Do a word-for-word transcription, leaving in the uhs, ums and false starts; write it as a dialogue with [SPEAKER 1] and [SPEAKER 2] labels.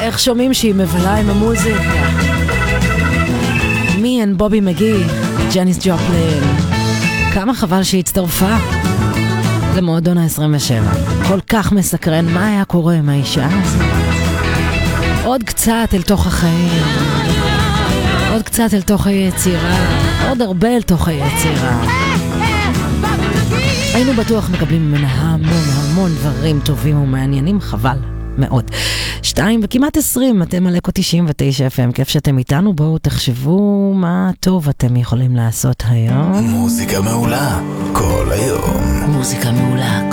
[SPEAKER 1] איך שומעים שהיא מבלה עם המוזיקה. מי and בובי מגי, ג'ניס ג'ופלין. כמה חבל שהיא הצטרפה למועדון ה-עשרים ושבע. כל כך מסקרן מה היה קורה עם האישה הזאת. עוד קצת אל תוך החיים, עוד קצת אל תוך היצירה, עוד הרבה אל תוך היצירה. היינו בטוח מקבלים ממנה המון המון דברים טובים ומעניינים, חבל מאוד. שתיים וכמעט עשרים, אתם על אקו תשעים ותשע אף אם, כיף שאתם איתנו, בואו תחשבו מה טוב אתם יכולים לעשות היום.
[SPEAKER 2] מוזיקה מעולה כל היום.
[SPEAKER 1] מוזיקה מעולה